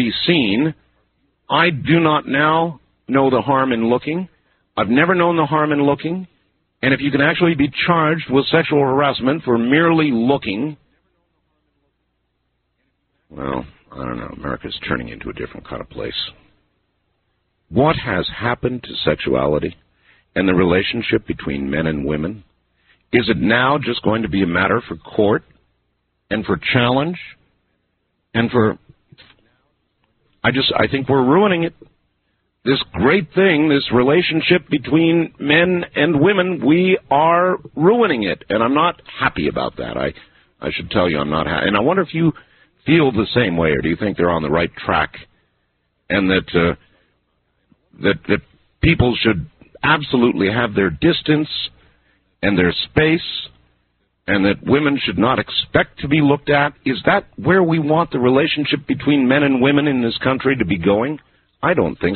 be seen. I do not now know the harm in looking. I've never known the harm in looking. And if you can actually be charged with sexual harassment for merely looking, well, I don't know. America's turning into a different kind of place. What has happened to sexuality and the relationship between men and women? Is it now just going to be a matter for court and for challenge and for... I think we're ruining it. This great thing, this relationship between men and women, we are ruining it, and I'm not happy about that. I should tell you I'm not happy. And I wonder if you feel the same way, or do you think they're on the right track, and that that people should absolutely have their distance and their space, and that women should not expect to be looked at? Is that where we want the relationship between men and women in this country to be going? I don't think so.